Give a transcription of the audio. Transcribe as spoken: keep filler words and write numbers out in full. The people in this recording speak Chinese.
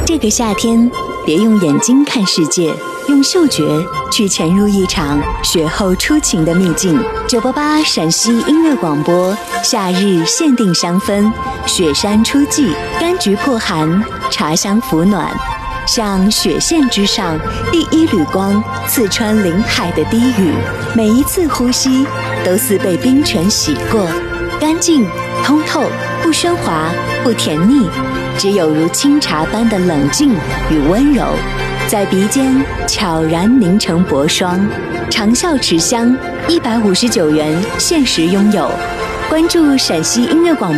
这个夏天，别用眼睛看世界，用嗅觉去潜入一场雪后初晴的秘境。九八八陕西音乐广播，夏日限定香氛，雪山初霁，柑橘破寒，茶香抚暖。像雪线之上第一缕光，刺穿林海的低语，每一次呼吸都似被冰泉洗过，干净通透，不喧哗，不甜腻，只有如清茶般的冷静与温柔，在鼻尖悄然凝成薄霜。长效持香，一百五十九元限时拥有。关注陕西音乐广播